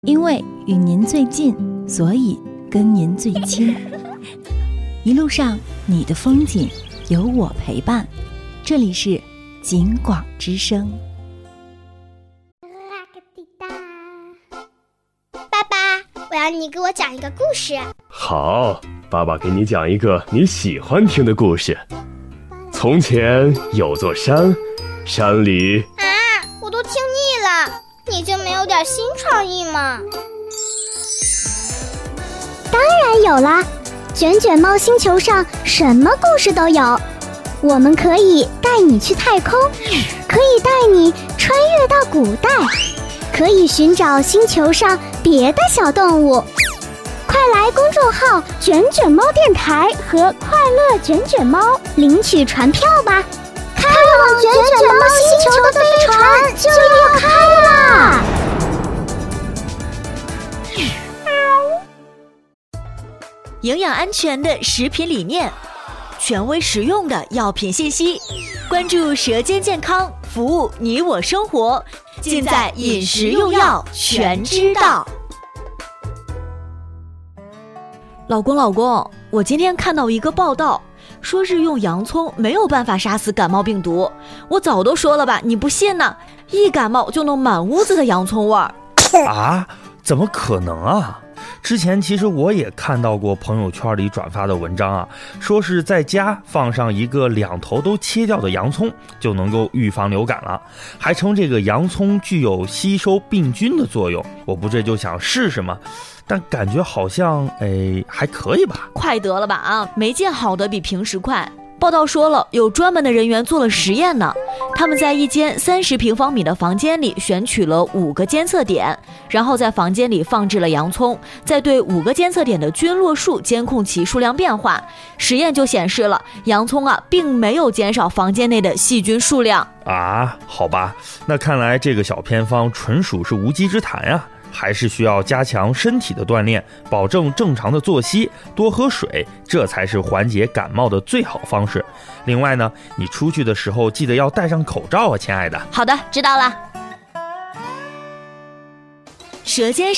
因为与您最近，所以跟您最亲。一路上你的风景有我陪伴，这里是景广之声。 爸爸，我要你给我讲一个故事。 好，爸爸给你讲一个你喜欢听的故事。从前有座山，山里…… 我都听腻了，你就没有点新创意吗？ 当然有啦，卷卷猫星球上什么故事都有。我们可以带你去太空，可以带你穿越到古代，可以寻找星球上别的小动物。快来公众号卷卷猫电台和快乐卷卷猫领取船票吧，开往卷卷猫星球的飞船就要开啦！ 营养安全的食品理念，权威实用的药品信息，关注舌尖健康，服务你我生活，尽在饮食用药全知道。老公，我今天看到一个报道，说是用洋葱没有办法杀死感冒病毒。我早都说了吧，你不信呢？一感冒就弄满屋子的洋葱味儿。 啊？怎么可能啊？之前其实我也看到过朋友圈里转发的文章啊，说是在家放上一个两头都切掉的洋葱就能够预防流感了，还称这个洋葱具有吸收病菌的作用。我不这就想试试吗？但感觉好像还可以吧。 快得了吧啊，没见好的比平时快。报道说了，有专门的人员做了实验呢。他们在一间30平方米的房间里选取了5个监测点，然后在房间里放置了洋葱，再对5个监测点的菌落数监控其数量变化。实验就显示了，洋葱并没有减少房间内的细菌数量啊。好吧，那看来这个小偏方纯属是无稽之谈呀。还是需要加强身体的锻炼，保证正常的作息，多喝水，这才是缓解感冒的最好方式。另外呢，你出去的时候记得要戴上口罩啊，亲爱的。 好的，知道了。舌尖